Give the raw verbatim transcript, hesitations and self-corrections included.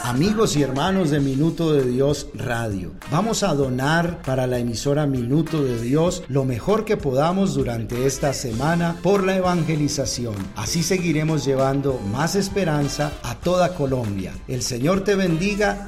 Amigos y hermanos de Minuto de Dios Radio, vamos a donar para la emisora Minuto de Dios lo mejor que podamos durante esta semana por la evangelización. Así seguiremos llevando más esperanza a toda Colombia. El Señor te bendiga